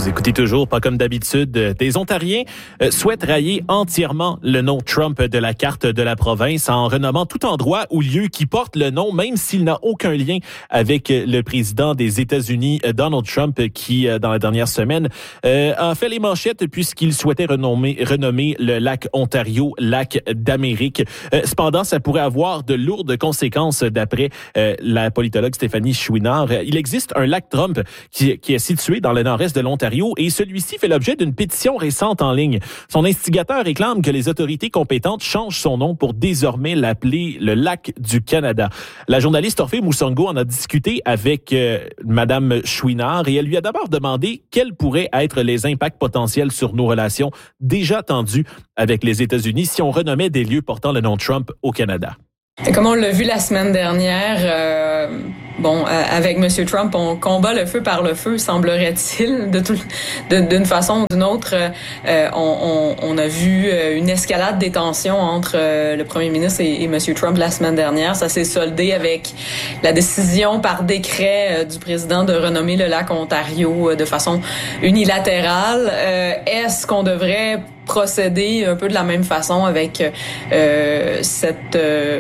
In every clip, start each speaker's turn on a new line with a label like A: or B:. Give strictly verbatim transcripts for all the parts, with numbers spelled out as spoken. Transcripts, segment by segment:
A: Vous écoutez toujours, pas comme d'habitude, des Ontariens euh, souhaitent railler entièrement le nom Trump de la carte de la province en renommant tout endroit ou lieu qui porte le nom, même s'il n'a aucun lien avec le président des États-Unis, Donald Trump, qui, dans la dernière semaine, euh, a fait les manchettes puisqu'il souhaitait renommer, renommer le lac Ontario lac d'Amérique. Euh, cependant, ça pourrait avoir de lourdes conséquences d'après euh, la politologue Stéphanie Chouinard. Il existe un lac Trump qui, qui est situé dans le nord-est de l'Ontario et celui-ci fait l'objet d'une pétition récente en ligne. Son instigateur réclame que les autorités compétentes changent son nom pour désormais l'appeler le lac du Canada. La journaliste Orphée Moussongo en a discuté avec euh, Madame Chouinard et elle lui a d'abord demandé quels pourraient être les impacts potentiels sur nos relations déjà tendues avec les États-Unis si on renommait des lieux portant le nom Trump au Canada.
B: Et comme on l'a vu la semaine dernière, euh, bon, euh, avec M. Trump, on combat le feu par le feu, semblerait-il, de tout, de, d'une façon ou d'une autre. Euh, on, on, on a vu une escalade des tensions entre euh, le premier ministre et, et M. Trump la semaine dernière. Ça s'est soldé avec la décision par décret euh, du président de renommer le lac Ontario euh, de façon unilatérale. Euh, est-ce qu'on devrait procéder un peu de la même façon avec euh, cette,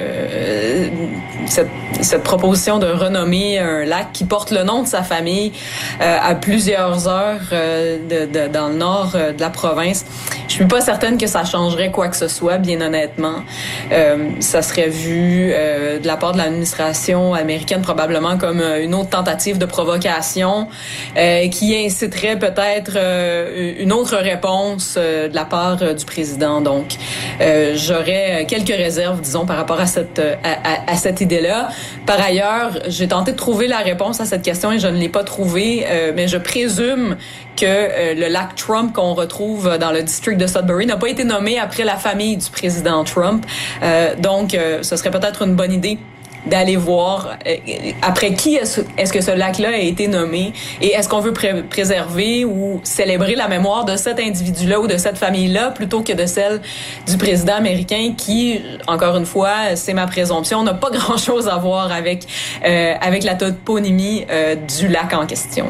B: euh, cette cette proposition de renommer un lac qui porte le nom de sa famille euh, à plusieurs heures euh, de, de, dans le nord euh, de la province. Je suis pas certaine que ça changerait quoi que ce soit, bien honnêtement. Euh, ça serait vu euh, de la part de l'administration américaine probablement comme une autre tentative de provocation euh, qui inciterait peut-être euh, une autre réponse euh, de la part du président. Donc, euh, j'aurais quelques réserves, disons, par rapport à cette à, à, à cette idée-là. Par ailleurs, j'ai tenté de trouver la réponse à cette question et je ne l'ai pas trouvée, euh, mais je présume que euh, le lac Trump qu'on retrouve dans le district de Sudbury n'a pas été nommé après la famille du président Trump. Euh, donc, euh, ce serait peut-être une bonne idée d'aller voir euh, après qui est-ce, est-ce que ce lac-là a été nommé et est-ce qu'on veut pré- préserver ou célébrer la mémoire de cet individu-là ou de cette famille-là plutôt que de celle du président américain qui, encore une fois, c'est ma présomption, n'a pas grand-chose à voir avec euh, avec la toponymie euh, du lac en question.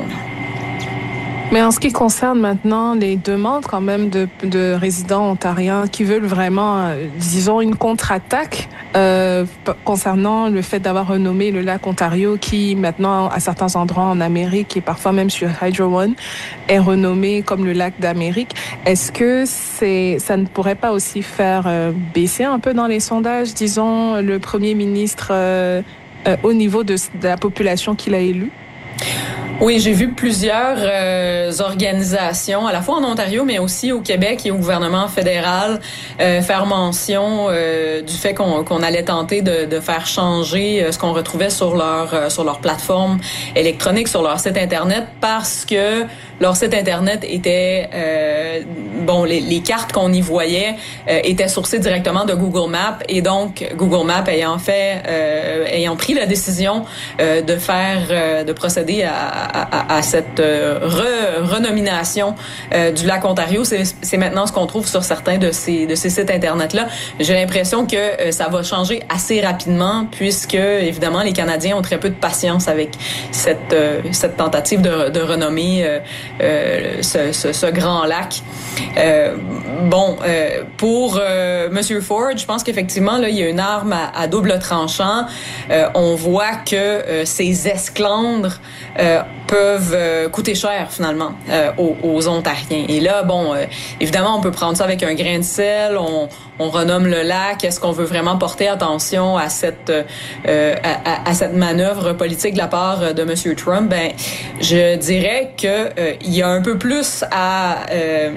C: Mais en ce qui concerne maintenant les demandes quand même de, de résidents ontariens qui veulent vraiment, euh, disons, une contre-attaque euh, concernant le fait d'avoir renommé le lac Ontario qui maintenant, à certains endroits en Amérique et parfois même sur Hydro One, est renommé comme le lac d'Amérique. Est-ce que c'est, ça ne pourrait pas aussi faire euh, baisser un peu dans les sondages, disons, le premier ministre euh, euh, au niveau de, de la population qu'il a élue?
B: Oui, j'ai vu plusieurs euh, organisations, à la fois en Ontario, mais aussi au Québec et au gouvernement fédéral, euh, faire mention euh, du fait qu'on, qu'on allait tenter de, de faire changer euh, ce qu'on retrouvait sur leur euh, sur leur plateforme électronique, sur leur site Internet, parce que leur site Internet était... Euh, bon, les, les cartes qu'on y voyait euh, étaient sourcées directement de Google Maps, et donc Google Maps ayant fait, euh, ayant pris la décision euh, de faire, euh, de procéder à À, à cette euh, re, renomination euh, du lac Ontario. C'est, c'est maintenant ce qu'on trouve sur certains de ces, de ces sites Internet-là. J'ai l'impression que euh, ça va changer assez rapidement puisque, évidemment, les Canadiens ont très peu de patience avec cette, euh, cette tentative de, de renommer euh, euh, ce, ce, ce grand lac. Euh, bon, euh, pour euh, M. Ford, je pense qu'effectivement, là, il y a une arme à, à double tranchant. Euh, on voit que euh, ces esclandres euh, peuvent euh, coûter cher, finalement, euh, aux, aux Ontariens. Et là, bon, euh, évidemment, on peut prendre ça avec un grain de sel, on, on renomme le lac. Est-ce qu'on veut vraiment porter attention à cette euh, à, à cette manœuvre politique de la part de M. Trump? Ben, je dirais que euh, il y a un peu plus à... Euh,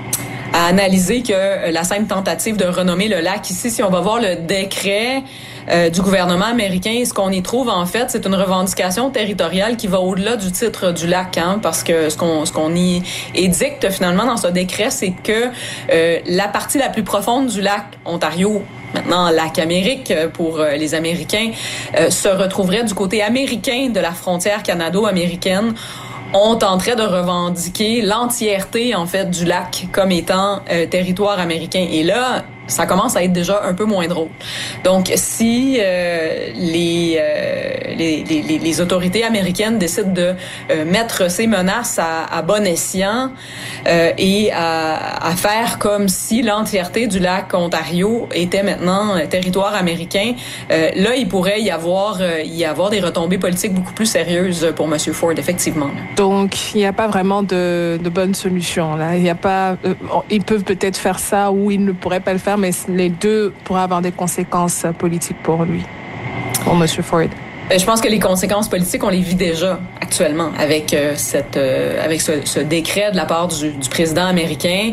B: à analyser que la simple tentative de renommer le lac. Ici, si on va voir le décret euh, du gouvernement américain, ce qu'on y trouve, en fait, c'est une revendication territoriale qui va au-delà du titre du lac, hein, parce que ce qu'on, ce qu'on y édicte, finalement, dans ce décret, c'est que euh, la partie la plus profonde du lac Ontario, maintenant lac Amérique pour euh, les Américains, euh, se retrouverait du côté américain de la frontière canado-américaine. On tenterait de revendiquer l'entièreté, en fait, du lac comme étant euh, territoire américain. Et là, ça commence à être déjà un peu moins drôle. Donc, si euh, les, euh, les, les, les autorités américaines décident de euh, mettre ces menaces à, à bon escient euh, et à, à faire comme si l'entièreté du lac Ontario était maintenant territoire américain, euh, là, il pourrait y avoir, euh, y avoir des retombées politiques beaucoup plus sérieuses pour M. Ford, effectivement.
C: Donc, il n'y a pas vraiment de, de bonne solution. Là. Il y a pas, euh, ils peuvent peut-être faire ça ou ils ne pourraient pas le faire, mais les deux pourraient avoir des conséquences politiques pour lui, pour M. Ford.
B: Je pense que les conséquences politiques, on les vit déjà actuellement avec euh, cette, euh, avec ce, ce décret de la part du, du président américain.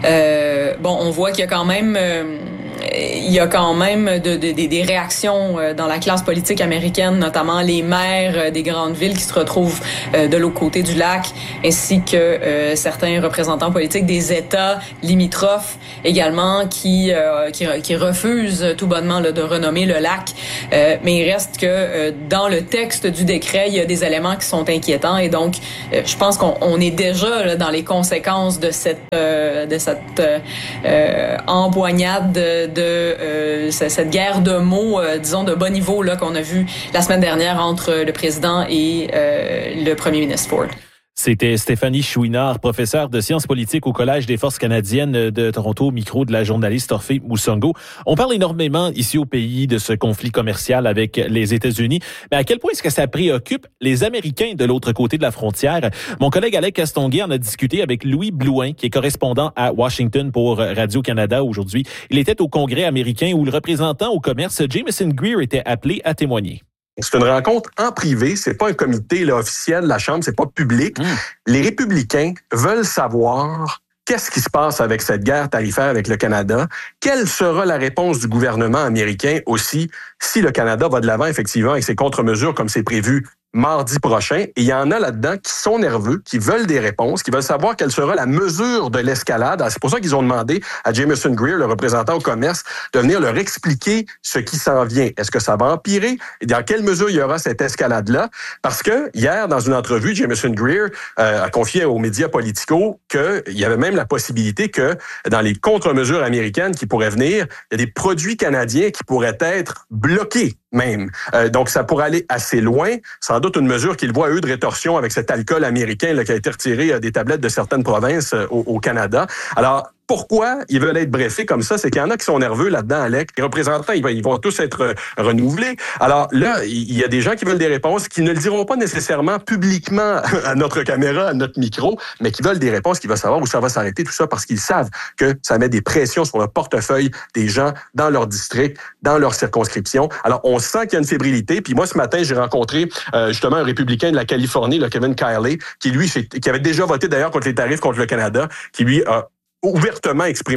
B: Euh, bon, on voit qu'il y a quand même, euh, il y a quand même de, de, de, des réactions dans la classe politique américaine, notamment les maires des grandes villes qui se retrouvent de l'autre côté du lac, ainsi que euh, certains représentants politiques des États limitrophes également qui euh, qui, qui refusent tout bonnement là, de renommer le lac. Euh, mais il reste que euh, dans le texte du décret, il y a des éléments qui sont inquiétants et donc euh, je pense qu'on on est déjà là, dans les conséquences de cette euh, de cette euh, empoignade de, de euh, cette guerre de mots, euh, disons de bas niveau là qu'on a vu la semaine dernière entre le président et euh, le premier ministre Ford.
A: C'était Stéphanie Chouinard, professeure de sciences politiques au Collège des forces canadiennes de Toronto, au micro de la journaliste Orphée Moussongo. On parle énormément ici au pays de ce conflit commercial avec les États-Unis, mais à quel point est-ce que ça préoccupe les Américains de l'autre côté de la frontière? Mon collègue Alec Castonguay en a discuté avec Louis Blouin, qui est correspondant à Washington pour Radio-Canada aujourd'hui. Il était au Congrès américain où le représentant au commerce Jameson Greer était appelé à témoigner.
D: C'est une rencontre en privé, c'est pas un comité là, officiel de la Chambre, c'est pas public. Mmh. Les républicains veulent savoir qu'est-ce qui se passe avec cette guerre tarifaire avec le Canada, quelle sera la réponse du gouvernement américain aussi si le Canada va de l'avant effectivement avec ses contre-mesures comme c'est prévu mardi prochain. Et il y en a là-dedans qui sont nerveux, qui veulent des réponses, qui veulent savoir quelle sera la mesure de l'escalade. C'est pour ça qu'ils ont demandé à Jameson Greer, le représentant au commerce, de venir leur expliquer ce qui s'en vient. Est-ce que ça va empirer? Et dans quelle mesure il y aura cette escalade-là? Parce que hier, dans une entrevue, Jameson Greer euh, a confié aux médias politicaux qu'il y avait même la possibilité que dans les contre-mesures américaines qui pourraient venir, il y a des produits canadiens qui pourraient être bloqués même. Euh, donc, ça pourrait aller assez loin. Sans doute une mesure qu'ils voient, eux, de rétorsion avec cet alcool américain là, qui a été retiré euh, des tablettes de certaines provinces euh, au, au Canada. Alors, pourquoi ils veulent être brefés comme ça? C'est qu'il y en a qui sont nerveux là-dedans, Alec. Les représentants, ils vont, ils vont tous être renouvelés. Alors là, il y a des gens qui veulent des réponses qui ne le diront pas nécessairement publiquement à notre caméra, à notre micro, mais qui veulent des réponses, qui veulent savoir où ça va s'arrêter, tout ça, parce qu'ils savent que ça met des pressions sur le portefeuille des gens dans leur district, dans leur circonscription. Alors, on sent qu'il y a une fébrilité. Puis moi, ce matin, j'ai rencontré euh, justement un républicain de la Californie, le Kevin Kiley, qui lui, qui avait déjà voté d'ailleurs contre les tarifs contre le Canada, qui lui a ouvertement exprimé.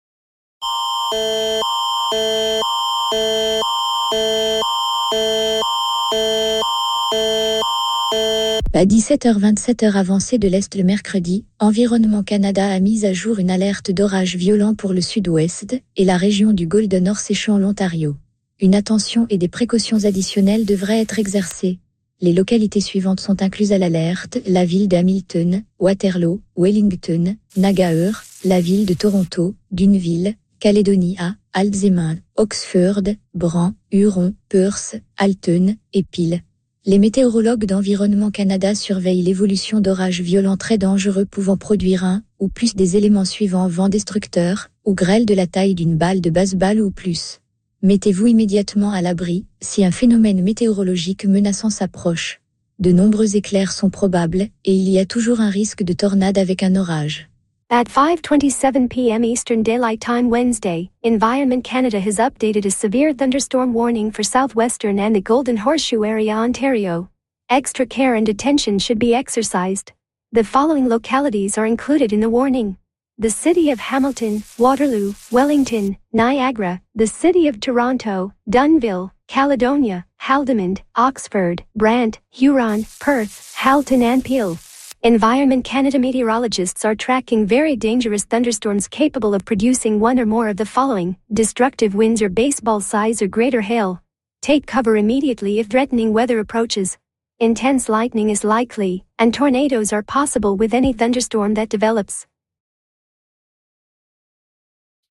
E: À dix-sept heures vingt-sept heure avancée de l'Est le mercredi, Environnement Canada a mis à jour une alerte d'orage violent pour le sud-ouest et la région du Golden North séchant l'Ontario. Une attention et des précautions additionnelles devraient être exercées. Les localités suivantes sont incluses à l'alerte, la ville d'Hamilton, Waterloo, Wellington, Nagaur, la ville de Toronto, Dunnville, Calédonie A, Alzheimer, Oxford, Bran, Huron, Perth, Alton et Peel. Les météorologues d'Environnement Canada surveillent l'évolution d'orages violents très dangereux pouvant produire un ou plus des éléments suivants: vent destructeur ou grêle de la taille d'une balle de baseball ou plus. Mettez-vous immédiatement à l'abri si un phénomène météorologique menaçant s'approche. De nombreux éclairs sont probables et il y a toujours un risque de tornade avec un orage.
F: At five twenty-seven p m Eastern Daylight Time Wednesday, Environment Canada has updated a severe thunderstorm warning for southwestern and the Golden Horseshoe area, Ontario. Extra care and attention should be exercised. The following localities are included in the warning: the city of Hamilton, Waterloo, Wellington, Niagara, the city of Toronto, Dunnville, Caledonia, Haldimand, Oxford, Brant, Huron, Perth, Halton and Peel. Environment Canada meteorologists are tracking very dangerous thunderstorms capable of producing one or more of the following: destructive winds or baseball size or greater hail. Take cover immediately if threatening weather approaches. Intense lightning is likely, and tornadoes are possible with any thunderstorm that develops.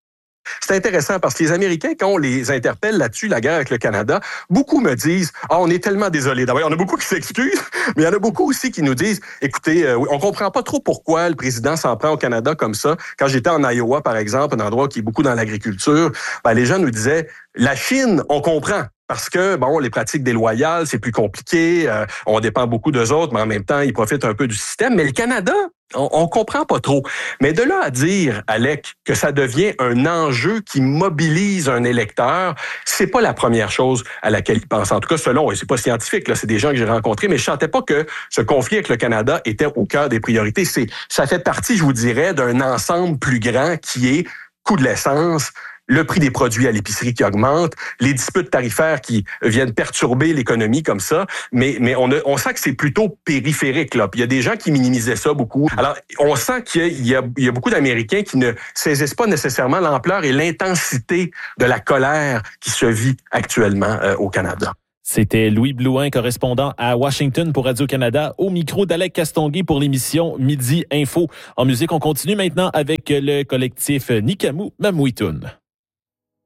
D: C'est intéressant parce que les Américains, quand on les interpelle là-dessus, la guerre avec le Canada, beaucoup me disent « Ah, on est tellement désolés. » D'abord, il y en a beaucoup qui s'excusent, mais il y en a beaucoup aussi qui nous disent « Écoutez, euh, on comprend pas trop pourquoi le président s'en prend au Canada comme ça. » Quand j'étais en Iowa, par exemple, un endroit qui est beaucoup dans l'agriculture, ben, les gens nous disaient « La Chine, on comprend. » Parce que, bon, les pratiques déloyales, c'est plus compliqué, euh, on dépend beaucoup d'eux autres, mais en même temps, ils profitent un peu du système. Mais le Canada, on, on comprend pas trop. Mais de là à dire, Alec, que ça devient un enjeu qui mobilise un électeur, c'est pas la première chose à laquelle ils pensent. En tout cas, selon, et c'est pas scientifique, là, c'est des gens que j'ai rencontrés, mais je sentais pas que ce conflit avec le Canada était au cœur des priorités. C'est, ça fait partie, je vous dirais, d'un ensemble plus grand qui est coût de l'essence, le prix des produits à l'épicerie qui augmente, les disputes tarifaires qui viennent perturber l'économie comme ça, mais mais on a, on sent que c'est plutôt périphérique là. Puis il y a des gens qui minimisaient ça beaucoup. Alors on sent qu'il y a, il y a beaucoup d'Américains qui ne saisissent pas nécessairement l'ampleur et l'intensité de la colère qui se vit actuellement euh, au Canada.
A: C'était Louis Blouin, correspondant à Washington pour Radio-Canada, au micro d'Alec Castonguay pour l'émission Midi Info. En musique, on continue maintenant avec le collectif Nikamu Mamouitoun.